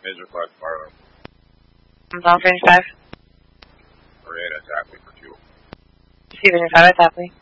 Major Class Fire. I'm on 5. 3-8 at Tapley for fuel. Steven 5 at Tapley.